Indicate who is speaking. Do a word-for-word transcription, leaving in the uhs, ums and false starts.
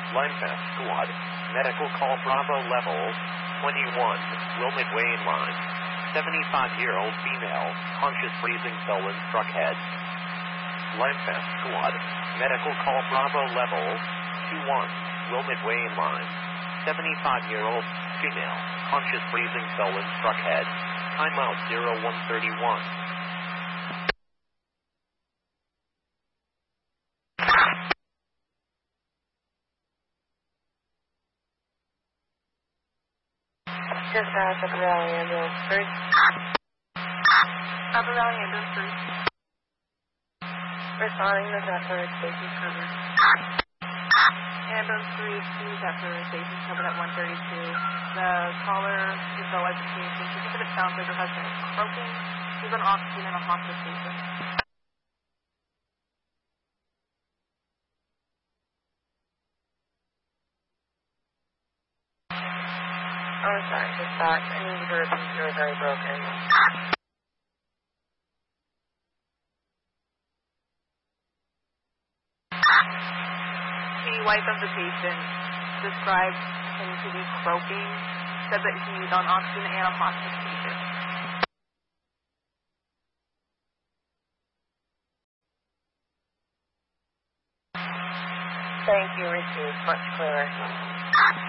Speaker 1: Limefast Squad, medical call Bravo level twenty-one, Wilmot Way line. seventy-five-year-old female, conscious breathing, sullen, struck head. Limefast Squad, medical call Bravo level two one, Wilmot Way line. seventy-five-year-old female, conscious breathing, sullen, struck head. Timeout zero one thirty-one.
Speaker 2: Dispatch, Upper Valley Ambulance three.
Speaker 3: Upper Valley Ambulance three.
Speaker 2: Responding to Zephyr, safety covered.
Speaker 3: Ambulance three to Zephyr, safety covered at one thirty-two. The caller is the life communication. She said it sounds like her husband is croaking. He's on oxygen in a hospice station.
Speaker 2: Oh, sorry, dispatch. I need to repeat, you were very broken.
Speaker 3: The wife of the patient described him to be croaking, said that he's on oxygen and a hospice station.
Speaker 2: Thank you, received. Much clearer.